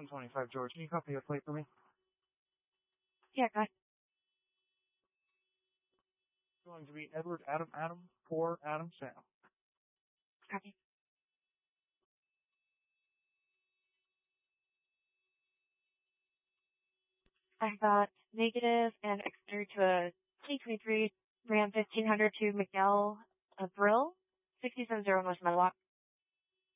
725 George, can you copy a plate for me? Yeah, go ahead. It's going to be Edward Adam 4 Adam Sam. Copy. I've got negative and exterior to a T23 Ram 1500 to McDowell Brill, 670 West Medlock.